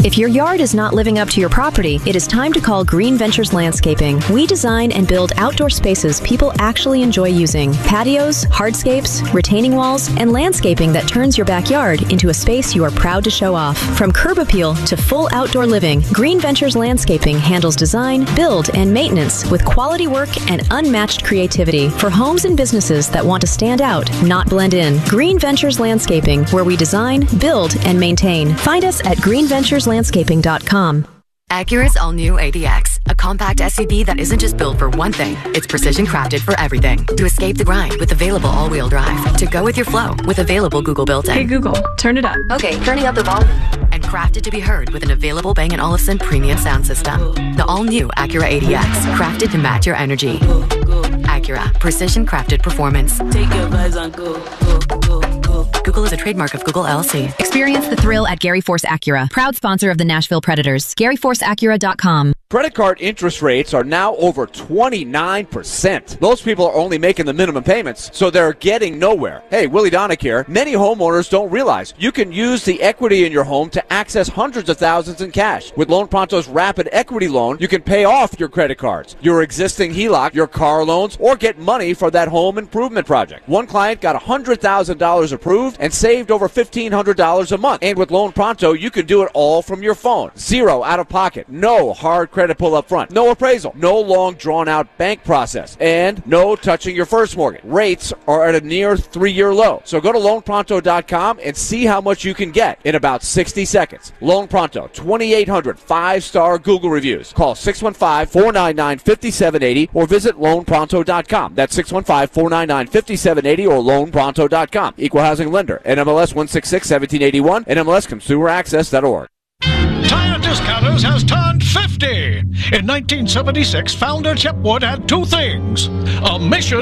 If your yard is not living up to your property, it is time to call Green Ventures Landscaping. We design and build outdoor spaces people actually enjoy using. Patios, hardscapes, retaining walls, and landscaping that turns your backyard into a space you are proud to show off. From curb appeal to full outdoor living, Green Ventures Landscaping handles design, build, and maintenance with quality work and unmatched creativity for homes and businesses that want to stand out, not blend in. Green Ventures Landscaping, where we design, build, and maintain. Find us at green ventures landscaping dot com. Acura's all-new A D X, a compact S U V that isn't just built for one thing, it's precision crafted for everything. To escape the grind with available all-wheel drive. To go with your flow with available Google built-in. Hey Google, turn it up. Okay, turning up the volume. And crafted to be heard with an available Bang and Olufsen premium sound system. The all-new Acura A D X, crafted to match your energy. Acura, precision crafted performance. Take your vibes on go, go, go, go. Google is a trademark of Google L L C. Experience the thrill at Gary Force Acura, proud sponsor of the Nashville Predators. Gary Force Acura dot com. Credit card interest rates are now over twenty-nine percent. Those people are only making the minimum payments, so they're getting nowhere. Hey, Willie Donick here. Many homeowners don't realize you can use the equity in your home to access hundreds of thousands in cash. With Loan Pronto's Rapid Equity Loan, you can pay off your credit cards, your existing H E L O C, your car loans, or get money for that home improvement project. One client got one hundred thousand dollars approved and saved over fifteen hundred dollars a month. And with Loan Pronto, you can do it all from your phone. Zero out of pocket. No hard credit pull up front. No appraisal. No long drawn-out bank process. And no touching your first mortgage. Rates are at a near three-year low. So go to loan pronto dot com and see how much you can get in about sixty seconds. Loan Pronto, twenty-eight hundred five-star Google reviews. Call six one five, four nine nine, five seven eight zero or visit loan pronto dot com. That's six one five, four nine nine, five seven eight zero or loan pronto dot com. Equal housing lender. N M L S one six six, one seven eight one. N M L S consumer access dot org. Tire Discounters has turned fifty. In nineteen seventy-six, founder Chip Wood had two things, a mission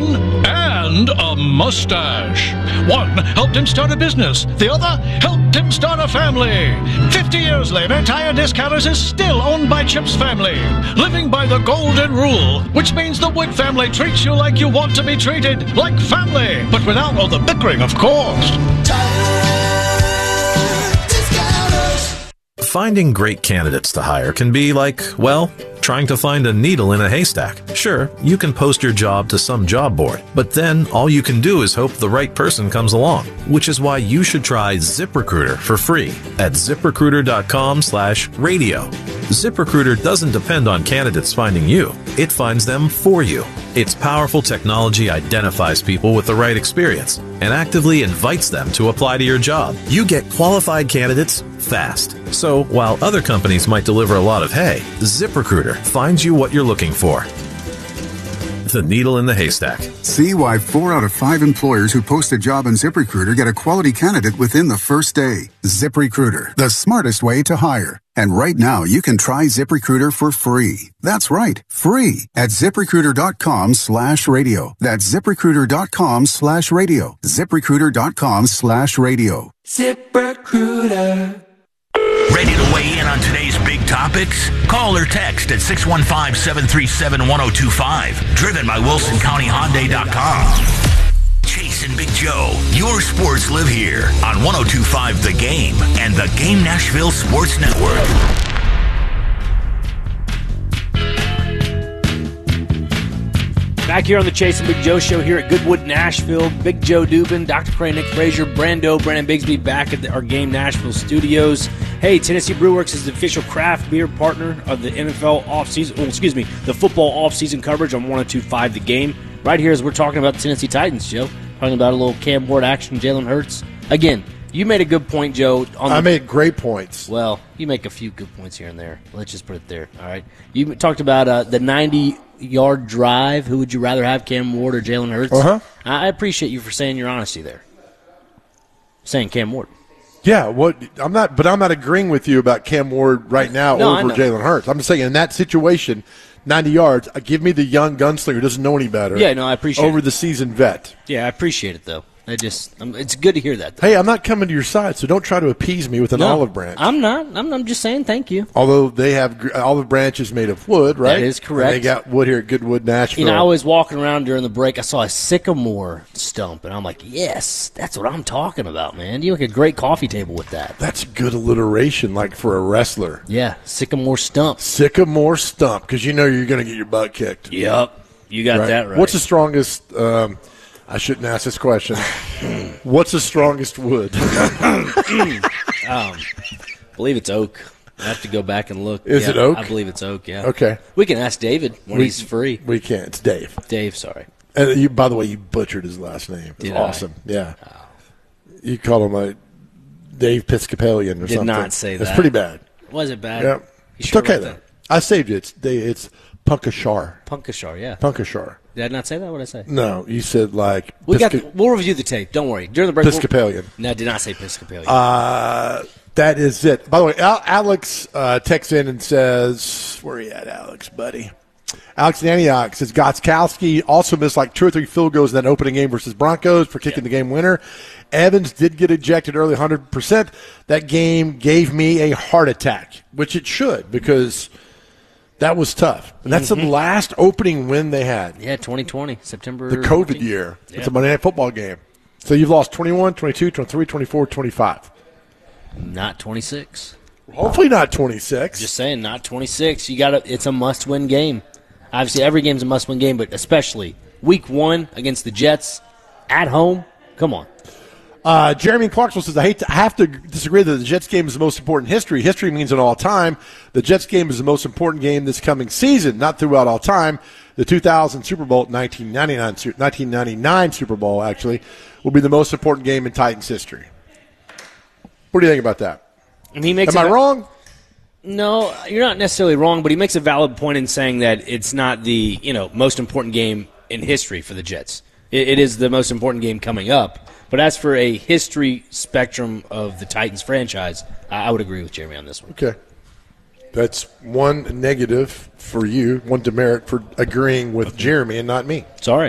and a mustache. One helped him start a business. The other helped him start a family. fifty years later, Tire Discounters is still owned by Chip's family, living by the golden rule, which means the Wood family treats you like you want to be treated, like family, but without all the bickering, of course. Finding great candidates to hire can be like, well, trying to find a needle in a haystack. Sure, you can post your job to some job board, but then all you can do is hope the right person comes along, which is why you should try ZipRecruiter for free at zip recruiter dot com slash radio. ZipRecruiter doesn't depend on candidates finding you. It finds them for you. Its powerful technology identifies people with the right experience and actively invites them to apply to your job. You get qualified candidates fast. So while other companies might deliver a lot of hay, ZipRecruiter finds you what you're looking for. The needle in the haystack. See why four out of five employers who post a job on ZipRecruiter get a quality candidate within the first day. ZipRecruiter, the smartest way to hire. And right now, you can try ZipRecruiter for free. That's right, free at zip recruiter dot com slash radio. That's zip recruiter dot com slash radio. zip recruiter dot com slash radio. ZipRecruiter. Ready to weigh in on today's big topics? Call or text at six one five, seven three seven, one oh two five. Driven by Wilson County Hyundai dot com. Chase and Big Joe, your sports live here on one oh two point five The Game and the Game Nashville Sports Network. Back here on the Chase and Big Joe show here at Goodwood, Nashville. Big Joe Dubin, Doctor Cray, Nick Frazier, Brando, Brandon Bigsby back at the, our Game Nashville studios. Hey, Tennessee Brewworks is the official craft beer partner of the N F L offseason, well, excuse me, the football offseason coverage on one oh two point five The Game. Right here as we're talking about the Tennessee Titans, Joe. Talking about a little Cam Ward action, Jalen Hurts. Again, you made a good point, Joe. On I the, made great points. Well, you make a few good points here and there. Let's just put it there, all right? You talked about uh, the ninety-yard drive. Who would you rather have, Cam Ward or Jalen Hurts? Uh-huh. I appreciate you for saying your honesty there. Saying Cam Ward. Yeah, what I'm not, but I'm not agreeing with you about Cam Ward right now No, over Jalen Hurts. I'm just saying in that situation, ninety yards, uh, give me the young gunslinger who doesn't know any better. Yeah, no, I appreciate over it. the seasoned vet. Yeah, I appreciate it, though. I just, um, it's good to hear that. Hey, I'm not coming to your side, so don't try to appease me with an No, olive branch. I'm not. I'm, I'm just saying thank you. Although they have gr- olive branches made of wood, right? That is correct. And they got wood here at Goodwood, Nashville. You know, I was walking around during the break. I saw a sycamore stump, and I'm like, yes, that's what I'm talking about, man. You make a great coffee table with that. That's good alliteration, like for a wrestler. Yeah, sycamore stump. Sycamore stump, because you know you're going to get your butt kicked. Yep, you got that right. What's the strongest? Um, I shouldn't ask this question. What's the strongest wood? um, believe it's oak. I have to go back and look. Is yeah, it oak? I believe it's oak, yeah. Okay. We can ask David when we, he's free. We can't. It's Dave. Dave, sorry. And you, by the way, you butchered his last name. It's Did awesome. I? Yeah. Oh. You call him a Dave Episcopalian or Did something. Did not say that. That's pretty bad. Was it bad? Yeah. You It's sure okay, about though. that? I saved it. It's, they, it's Punkashar. Punkashar, yeah. Punkashar. Did I not say that? What did I say? No, you said like We got. Pisca- The, we'll review the tape. Don't worry. During the break, Episcopalian. We'll, no, I did not say Episcopalian. Uh, that is it. By the way, Al- Alex uh, texts in and says, "Where are you at, Alex, buddy?" Alex in Antioch says Gostkowski also missed like two or three field goals in that opening game versus Broncos for kicking yeah. the game winner. Evans did get ejected early, one hundred percent. That game gave me a heart attack, which it should because that was tough. And that's mm-hmm. the last opening win they had. Yeah, twenty twenty, September. The COVID fourteenth. year. Yeah. It's a Monday Night Football game. So you've lost twenty-one, twenty-two, twenty-three, twenty-four, twenty-five. Not twenty-six. Hopefully not twenty-six. Just saying, not twenty-six. You got to. It's a must-win game. Obviously, every game's a must-win game, but especially week one against the Jets at home. Come on. Uh, Jeremy Clarksville says, I hate to I have to disagree that the Jets game is the most important in history. History means an all time. The Jets game is the most important game this coming season, not throughout all time. The two thousand Super Bowl, nineteen ninety-nine, nineteen ninety-nine Super Bowl, actually, will be the most important game in Titans history. What do you think about that? And he makes Am I a, wrong? No, you're not necessarily wrong, but he makes a valid point in saying that it's not the you know most important game in history for the Jets. It, it is the most important game coming up. But as for a history spectrum of the Titans franchise, I would agree with Jeremy on this one. Okay. That's one negative for you, one demerit for agreeing with Jeremy and not me. Sorry.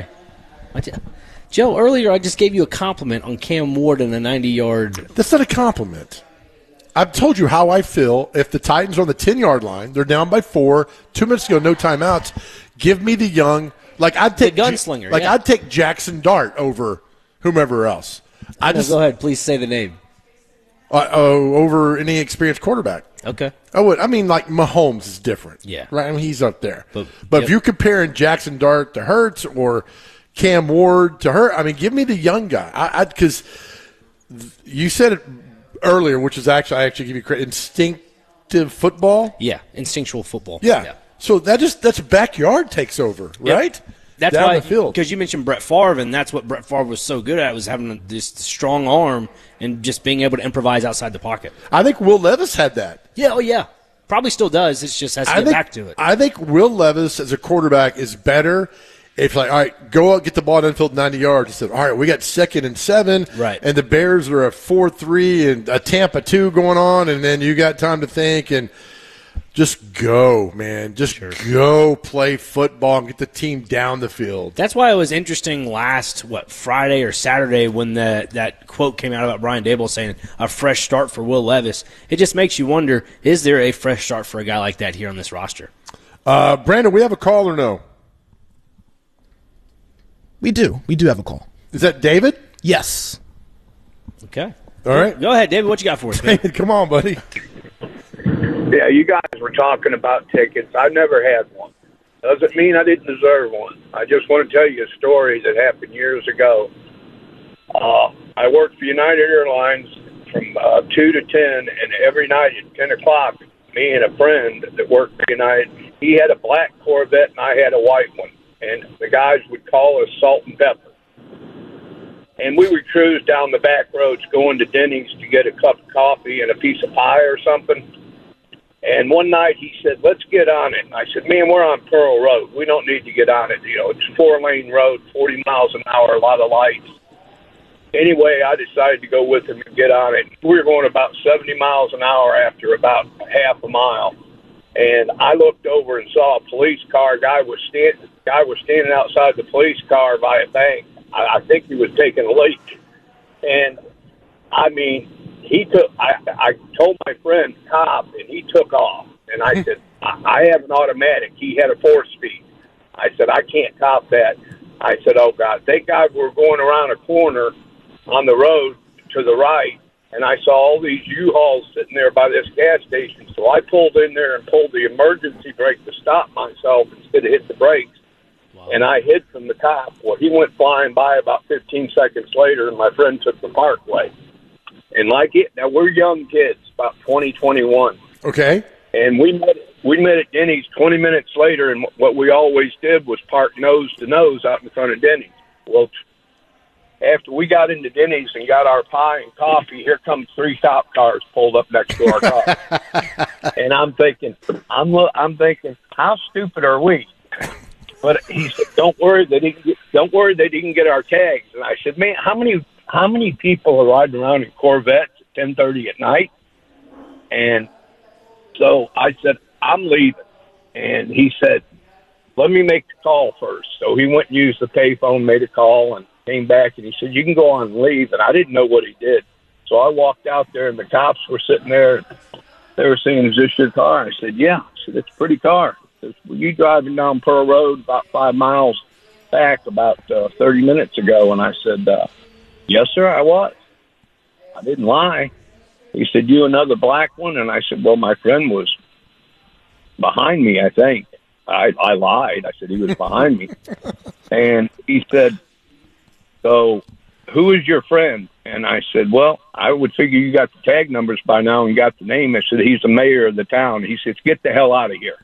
Joe, earlier I just gave you a compliment on Cam Ward and a ninety-yard. That's not a compliment. I've told you how I feel. If the Titans are on the ten-yard line, they're down by four, two minutes ago, no timeouts, give me the young. Like I'd take the gunslinger. Like yeah. I'd take Jackson Dart over whomever else. I no, just go ahead. Please say the name. Uh, oh, over any experienced quarterback. Okay. I would. I mean, like Mahomes is different. Yeah. Right. I mean, he's up there. But, but yep. if you're comparing Jackson Dart to Hurts or Cam Ward to Hurt, I mean, give me the young guy. I because you said it earlier, which is actually I actually give you credit. Instinctive football. Yeah, instinctual football. Yeah. yeah. So that just that's backyard takes over, right? Yep. That's Down why, the field. Because you mentioned Brett Favre, and that's what Brett Favre was so good at, was having this strong arm and just being able to improvise outside the pocket. I think Will Levis had that. Yeah, oh yeah. Probably still does. It just has to I get think, back to it. I think Will Levis as a quarterback is better if, like, all right, go out, get the ball downfield ninety yards. Instead, all right, we got second and seven, right. and the Bears are a four three and a Tampa two going on, and then you got time to think and – just go, man. Just sure. go play football and get the team down the field. That's why it was interesting last, what, Friday or Saturday when the, that quote came out about Brian Daboll saying a fresh start for Will Levis. It just makes you wonder, is there a fresh start for a guy like that here on this roster? Uh, Brandon, we have a call or no? We do. We do have a call. Is that David? Yes. Okay. All right. Go ahead, David. What you got for us, man? Come on, buddy. Yeah, you guys were talking about tickets. I never had one. Doesn't mean I didn't deserve one. I just want to tell you a story that happened years ago. Uh, I worked for United Airlines from uh, two to ten, and every night at ten o'clock, me and a friend that worked for United, he had a black Corvette and I had a white one. And the guys would call us Salt and Pepper. And we would cruise down the back roads going to Denny's to get a cup of coffee and a piece of pie or something. And one night he said, let's get on it. And I said, man, we're on Pearl Road. We don't need to get on it. You know, it's a four-lane road, forty miles an hour, a lot of lights. Anyway, I decided to go with him and get on it. We were going about seventy miles an hour after about half a mile. And I looked over and saw a police car. Guy was, stand, guy was standing outside the police car by a bank. I, I think he was taking a leak. And, I mean, he took, I, I told my friend, cop, and he took off. And I said, I, I have an automatic. He had a four-speed. I said, I can't cop that. I said, oh, God. Thank God we're going around a corner on the road to the right, and I saw all these U-Hauls sitting there by this gas station. So I pulled in there and pulled the emergency brake to stop myself instead of hit the brakes. Wow. And I hid from the cop. Well, he went flying by about fifteen seconds later, and my friend took the parkway. And like it, now we're young kids, about twenty, twenty-one. Okay. And we met, we met at Denny's twenty minutes later, and what we always did was park nose to nose out in front of Denny's. Well, after we got into Denny's and got our pie and coffee, here comes three cop cars pulled up next to our car. And I'm thinking, I'm I'm thinking, how stupid are we? But he said, "Don't worry, they didn't get, don't worry, they didn't get our tags." And I said, "Man, how many how many people are riding around in Corvettes at ten thirty at night?" And so I said, "I'm leaving." And he said, "Let me make the call first." So he went and used the payphone, made a call, and came back, and he said, "You can go on and leave." And I didn't know what he did. So I walked out there, and the cops were sitting there, and they were saying, "Is this your car?" I said, "Yeah." I said, "It's a pretty car." He said, "Were you driving down Pearl Road about five miles back about uh, thirty minutes ago?" And I said, uh, "Yes, sir, I was." I didn't lie. He said, "You another black one?" And I said, "Well, my friend was behind me, I think." I, I lied. I said he was behind me. And he said, "So who is your friend?" And I said, "Well, I would figure you got the tag numbers by now and got the name." I said, "He's the mayor of the town." He says, "Get the hell out of here."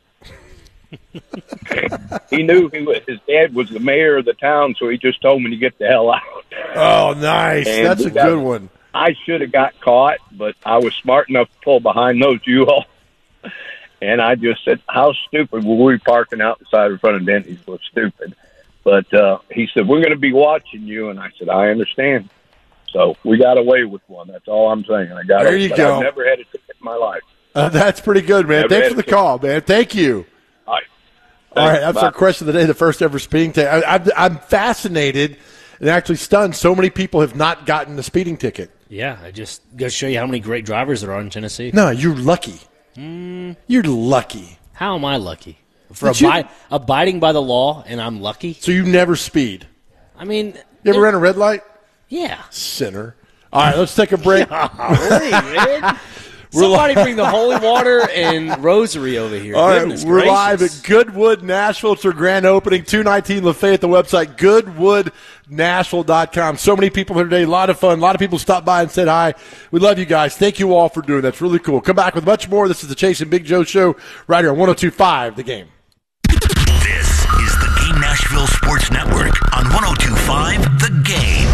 He knew he was, his dad was the mayor of the town, so he just told me to get the hell out. Oh, nice. And that's a got, good one. I should have got caught, but I was smart enough to pull behind those U-Hauls. And I just said, "How stupid were we parking outside in front of Denny's?" Was stupid. But uh, he said, "We're going to be watching you." And I said, "I understand." So we got away with one. That's all I'm saying. I got there it, you but go. I've never had a ticket in my life. Uh, that's pretty good, man. Never Thanks for the ticket. call, man. Thank you. All right. All right, that's Bye. our question of the day, the first ever speeding ticket. I, I, I'm fascinated and actually stunned. So many people have not gotten the speeding ticket. Yeah, I just go show you how many great drivers there are in Tennessee. No, you're lucky. Mm. You're lucky. How am I lucky? For Did abi- you- abiding by the law, and I'm lucky? So you never speed? I mean... You ever ran a red light? Yeah. Sinner. All right, let's take a break. Golly, man. Somebody bring the holy water and rosary over here. All right, Goodness we're gracious. live at Goodwood Nashville. It's our grand opening, two nineteen Lafayette. The website, goodwood nashville dot com. So many people here today. A lot of fun. A lot of people stopped by and said hi. We love you guys. Thank you all for doing that. It's really cool. Come back with much more. This is the Chase and Big Joe Show right here on one oh two point five The Game. This is the Game Nashville Sports Network on one oh two point five The Game.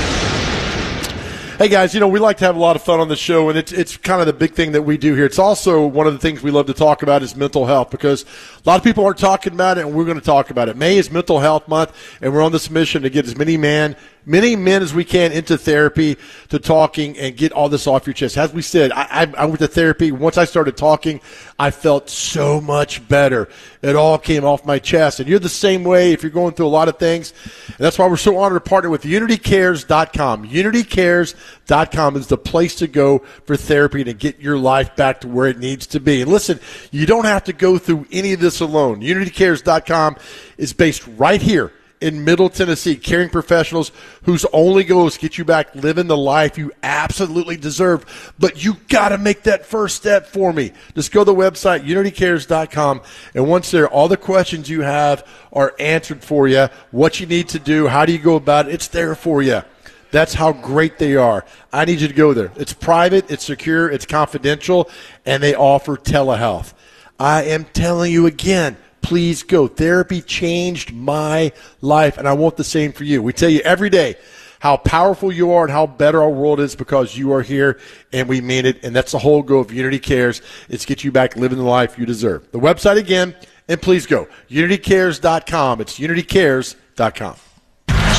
Hey, guys, you know, we like to have a lot of fun on the show, and it's it's kind of the big thing that we do here. It's also one of the things we love to talk about is mental health, because a lot of people aren't talking about it, and we're going to talk about it. May is Mental Health Month, and we're on this mission to get as many men, many men as we can into therapy, to talking, and get all this off your chest. As we said, I, I, I went to therapy. Once I started talking, I felt so much better. It all came off my chest, and you're the same way if you're going through a lot of things. And that's why we're so honored to partner with unity cares dot com. unity cares dot com is the place to go for therapy to get your life back to where it needs to be. And listen, you don't have to go through any of this alone. unity cares dot com is based right here in Middle Tennessee, caring professionals whose only goal is to get you back living the life you absolutely deserve. But you got to make that first step for me. Just go to the website, unity cares dot com, and once there, all the questions you have are answered for you. What you need to do, how do you go about it, it's there for you. That's how great they are. I need you to go there. It's private, it's secure, it's confidential, and they offer telehealth. I am telling you again, please go. Therapy changed my life, and I want the same for you. We tell you every day how powerful you are and how better our world is because you are here, and we mean it. And that's the whole goal of Unity Cares. It's get you back living the life you deserve. The website again, and please go, unity cares dot com. It's unity cares dot com.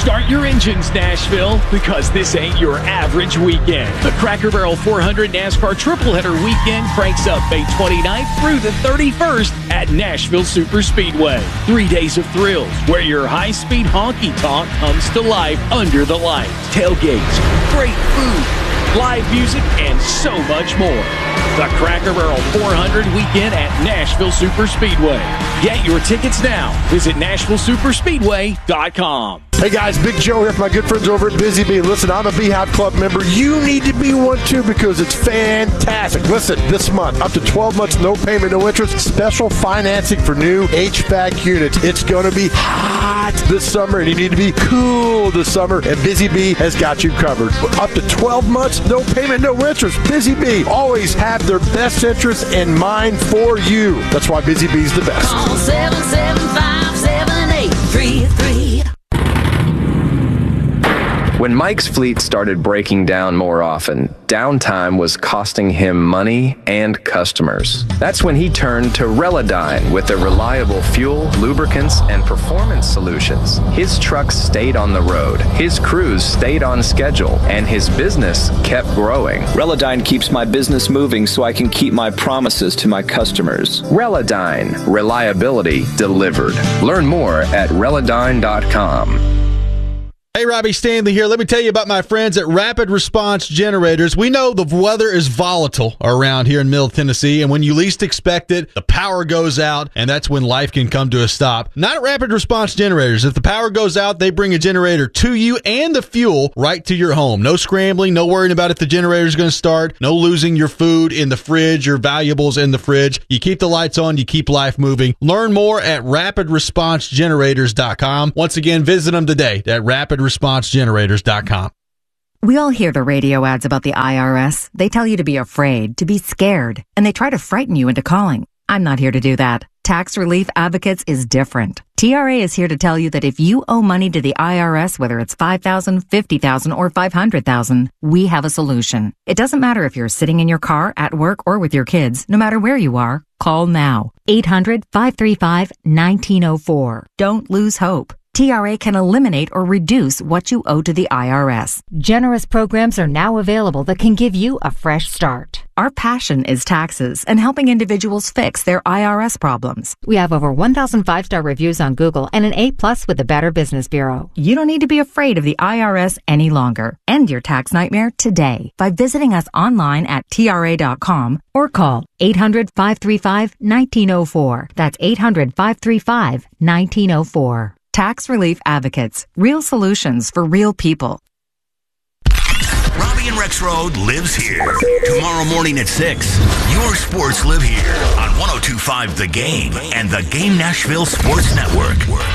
Start your engines, Nashville, because this ain't your average weekend. The Cracker Barrel four hundred NASCAR Triple Header Weekend cranks up May twenty-ninth through the thirty-first at Nashville Super Speedway. Three days of thrills where your high-speed honky-tonk comes to life under the lights. Tailgates, great food, live music, and so much more. The Cracker Barrel four hundred Weekend at Nashville Super Speedway. Get your tickets now. Visit Nashville Super Speedway dot com. Hey guys, Big Joe here from my good friends over at Busy Bee. Listen, I'm a Beehive Club member. You need to be one too because it's fantastic. Listen, this month, up to twelve months, no payment, no interest, special financing for new H V A C units. It's going to be hot this summer and you need to be cool this summer, and Busy Bee has got you covered. Up to twelve months, no payment, no interest. Busy Bee always have their best interests in mind for you. That's why Busy Bee's the best. Call seven seven five, seven eight three three. When Mike's fleet started breaking down more often, downtime was costing him money and customers. That's when he turned to Relodyne with their reliable fuel, lubricants, and performance solutions. His trucks stayed on the road, his crews stayed on schedule, and his business kept growing. Relodyne keeps my business moving so I can keep my promises to my customers. Relodyne, reliability delivered. Learn more at Relodyne dot com. Hey, Robbie Stanley here. Let me tell you about my friends at Rapid Response Generators. We know the weather is volatile around here in Middle Tennessee, and when you least expect it, the power goes out, and that's when life can come to a stop. Not at Rapid Response Generators. If the power goes out, they bring a generator to you and the fuel right to your home. No scrambling, no worrying about if the generator is going to start, no losing your food in the fridge, your valuables in the fridge. You keep the lights on, you keep life moving. Learn more at Rapid Response Generators dot com. Once again, visit them today at Rapid Response Generators dot com. We all hear the radio ads about the I R S. They tell you to be afraid, to be scared, and they try to frighten you into calling. I'm not here to do that. Tax Relief Advocates is different. T R A is here to tell you that if you owe money to the I R S, whether it's five thousand dollars, fifty thousand dollars, or five hundred thousand dollars, we have a solution. It doesn't matter if you're sitting in your car, at work, or with your kids. No matter where you are, call now. eight hundred, five three five, one nine zero four. Don't lose hope. T R A can eliminate or reduce what you owe to the I R S. Generous programs are now available that can give you a fresh start. Our passion is taxes and helping individuals fix their I R S problems. We have over one thousand five-star reviews on Google and an A plus with the Better Business Bureau. You don't need to be afraid of the I R S any longer. End your tax nightmare today by visiting us online at T R A dot com or call eight hundred, five three five, one nine zero four. That's eight hundred, five three five, one nine zero four. Tax Relief Advocates. Real solutions for real people. Robbie and Rex Road lives here. Tomorrow morning at six, your sports live here on one oh two point five The Game and the Game Nashville Sports Network.